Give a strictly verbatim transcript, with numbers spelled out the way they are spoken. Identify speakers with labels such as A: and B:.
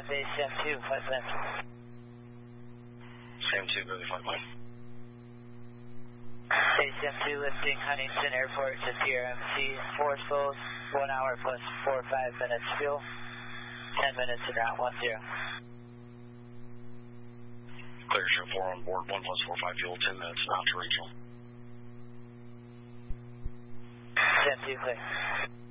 A: Base Sam two, flight plan.
B: Sam two, go to flight plan.
A: Base Sam two, lifting Huntington Airport to P R M C, forceful, one hour plus four or five minutes fuel, ten minutes en route, one zero.
B: Clear, show four on board, one plus four five fuel, ten minutes en route to regional.
A: Sam two, clear.